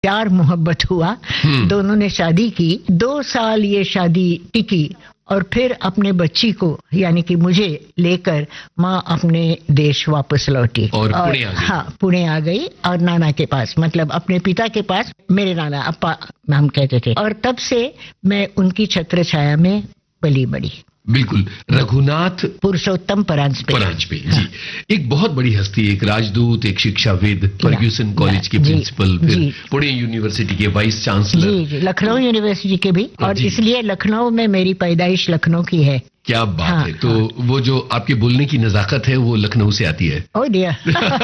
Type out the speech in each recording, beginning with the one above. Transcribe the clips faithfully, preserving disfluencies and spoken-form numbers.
प्यार मोहब्बत हुआ, दोनों ने शादी की, दो साल ये शादी टिकी और फिर अपने बच्ची को यानी कि मुझे लेकर माँ अपने देश वापस लौटी और, और पुणे आ गई। हाँ, पुणे आ गई और नाना के पास, मतलब अपने पिता के पास, मेरे नाना अप्पा हम कहते थे, और तब से मैं उनकी छत्र छाया में पली बड़ी। बिल्कुल, रघुनाथ पुरुषोत्तम परांजपे। परांजपे जी, एक बहुत बड़ी हस्ती, एक राजदूत, एक शिक्षाविद, फर्ग्यूसन कॉलेज के प्रिंसिपल, फिर पुणे यूनिवर्सिटी के वाइस चांसलर, जी, जी, लखनऊ यूनिवर्सिटी के भी, और इसलिए लखनऊ में मेरी पैदाइश लखनऊ की है। क्या बात हाँ, है। तो हाँ। वो जो आपके बोलने की नजाकत है वो लखनऊ से आती है। ओ डियर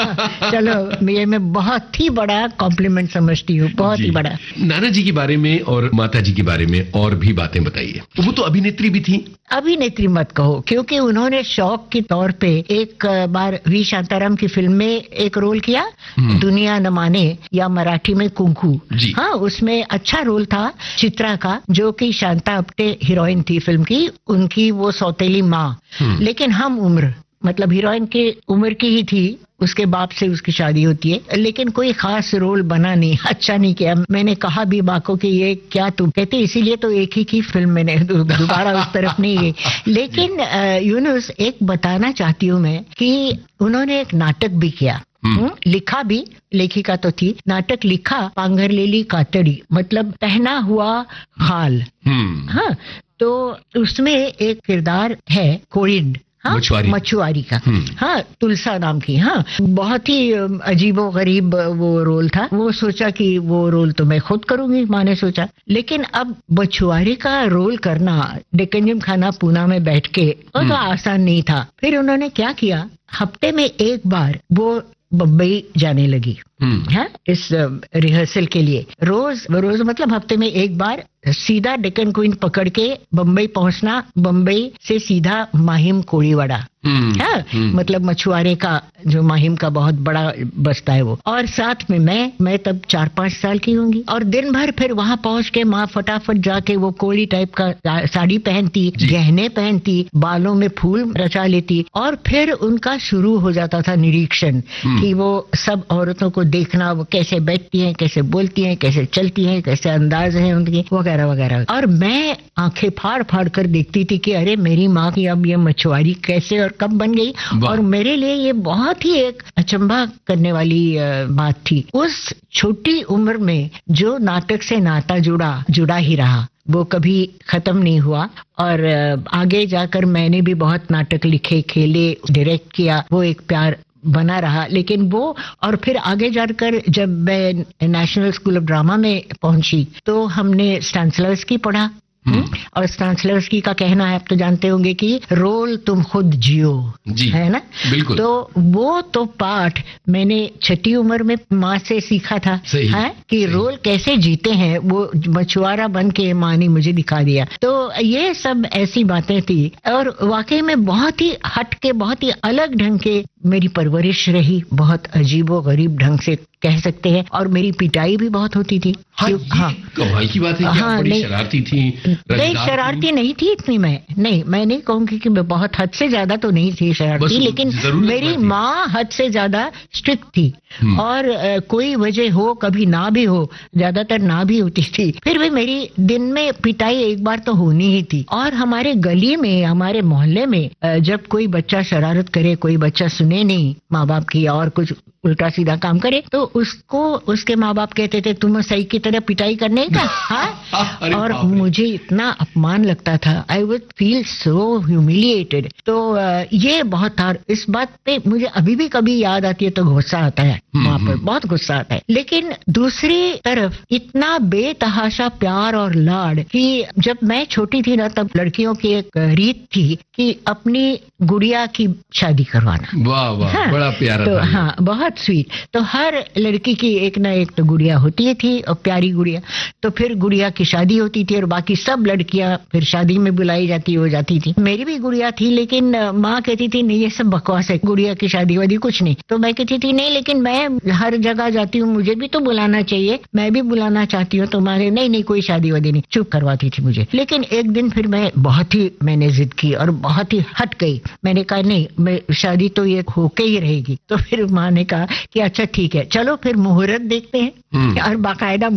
चलो, ये मैं बहुत ही बड़ा कॉम्प्लीमेंट समझती हूँ, बहुत ही बड़ा। नाना जी के बारे में और माता जी के बारे में और भी बातें बताइए। वो तो अभिनेत्री भी थी। अभिनेत्री मत कहो, क्योंकि उन्होंने शौक के तौर पे एक बार वी शांताराम की फिल्म में एक रोल किया, दुनिया न माने, या मराठी में कुंकू। हाँ, उसमें अच्छा रोल था चित्रा का, जो कि शांता आप्टे हीरोइन थी फिल्म की, उनकी वो सौतेली माँ। लेकिन हम उम्र, मतलब हीरोइन के उम्र की ही थी, उसके बाप से उसकी शादी होती है, लेकिन कोई खास रोल बना नहीं, अच्छा नहीं किया। मैंने कहा भी माँ को कि ये क्या तुम कहते, इसीलिए तो एक ही की फिल्म मैंने दोबारा उस तरफ नहीं गई। लेकिन यूनुस, एक बताना चाहती हूँ मैं कि उन्होंने एक नाटक भी किया, हुँ? लिखा भी, लेखिका तो थी, नाटक लिखा, पांघरलेली कातड़ी, मतलब पहना हुआ खाल। हाँ, तो उसमें एक किरदार है कोरिंड, हाँ, मछुआरी, मछुआरी का, हाँ, तुलसा नाम की। हाँ, बहुत ही अजीबो गरीब वो रोल था। वो सोचा कि वो रोल तो मैं खुद करूंगी, माँ ने सोचा, लेकिन अब मछुआरी का रोल करना डेक्कन जिमखाना पूना में बैठ के, वो तो आसान नहीं था। फिर उन्होंने क्या किया, हफ्ते में एक बार वो बम्बई जाने लगी है इस रिहर्सल के लिए। रोज रोज मतलब हफ्ते में एक बार सीधा डेक्कन क्वीन पकड़ के बम्बई पहुंचना, बम्बई से सीधा माहिम कोड़ीवाड़ा, है मतलब मछुआरे का जो माहिम का बहुत बड़ा बस्ता है वो, और साथ में मैं मैं तब चार पांच साल की होंगी, और दिन भर फिर वहां पहुंच के माँ फटाफट जाके वो कोड़ी टाइप का साड़ी पहनती, गहने पहनती, बालों में फूल रचा लेती, और फिर उनका शुरू हो जाता था निरीक्षण कि वो सब औरतों को देखना, वो कैसे बैठती हैं, कैसे बोलती हैं, कैसे चलती हैं, कैसे अंदाज है उनकी, वगैरह वगैरह। और मैं आंखें फाड़ फाड़ कर देखती थी कि अरे मेरी माँ की अब ये मछुआरी कैसे और कब बन गई। और मेरे लिए ये बहुत ही एक अचंभा करने वाली बात थी। उस छोटी उम्र में जो नाटक से नाता जुड़ा जुड़ा ही रहा, वो कभी खत्म नहीं हुआ, और आगे जाकर मैंने भी बहुत नाटक लिखे, खेले, डायरेक्ट किया, वो एक प्यार बना रहा। लेकिन वो, और फिर आगे जाकर जब मैं नेशनल स्कूल ऑफ ड्रामा में पहुंची तो हमने स्टानिस्लवस्की पढ़ा, और स्टानिस्लवस्की का कहना है, आप तो जानते होंगे कि रोल तुम खुद जियो, है ना, बिल्कुल। तो वो तो पाठ मैंने छठी उम्र में माँ से सीखा था, है कि सही। रोल कैसे जीते हैं, वो मछुआरा बन के माँ ने मुझे दिखा दिया। तो ये सब ऐसी बातें थी, और वाकई में बहुत ही हट के, बहुत ही अलग ढंग के मेरी परवरिश रही, बहुत अजीबो गरीब ढंग से कह सकते हैं, और मेरी पिटाई भी बहुत होती थी। हाँ, हाँ, कमाल की बात है कि हाँ, आप बड़ी शरारती थी। नहीं, शरारती नहीं थी इतनी, मैं नहीं मैं नहीं कहूँगी कि मैं बहुत हद से ज्यादा तो नहीं थी शरारती, लेकिन मेरी माँ हद से ज्यादा स्ट्रिक्ट थी, और आ, कोई वजह हो, कभी ना भी हो, ज्यादातर ना भी होती थी, फिर भी मेरी दिन में पिटाई एक बार तो होनी ही थी। और हमारे गली में, हमारे मोहल्ले में जब कोई बच्चा शरारत करे, कोई बच्चा सुने नहीं माँ बाप की और कुछ उल्टा सीधा काम करे, तो उसको उसके माँ बाप कहते थे तुम सही की तरह पिटाई करने का। हाँ, और मुझे इतना अपमान लगता था, I would feel so humiliated. तो ये बहुत था, इस बात पे मुझे अभी भी कभी याद आती है तो गुस्सा आता है, वहाँ पर बहुत गुस्सा आता है। लेकिन दूसरी तरफ इतना बेतहाशा प्यार और लाड कि जब मैं छोटी थी ना, तब लड़कियों की एक रीत थी कि अपनी गुड़िया की शादी करवाना। वाह वाह, हाँ, बड़ा प्यारा तो था। हाँ, बहुत स्वीट। तो हर लड़की की एक ना एक तो गुड़िया होती थी, और प्यारी गुड़िया। तो फिर गुड़िया की शादी होती थी, और बाकी सब लड़कियां फिर शादी में बुलाई जाती हो जाती थी। मेरी भी गुड़िया थी, लेकिन माँ कहती थी नहीं ये सब बकवास है, गुड़िया की शादी वादी कुछ नहीं। तो मैं कहती थी नहीं, लेकिन मैं मैं हर जगह जाती हूँ, मुझे भी तो बुलाना चाहिए, मैं भी बुलाना चाहती हूँ तुम्हारे। नहीं नहीं कोई शादी वादी नहीं, चुप करवाती थी मुझे। लेकिन एक दिन फिर मैं बहुत ही मैंने जिद की और बहुत ही हट गई। मैंने कहा नहीं, मैं शादी तो ये होके ही रहेगी। तो फिर माँ ने कहा कि अच्छा ठीक है, चलो फिर मुहूर्त देखते हैं। और बाकायदा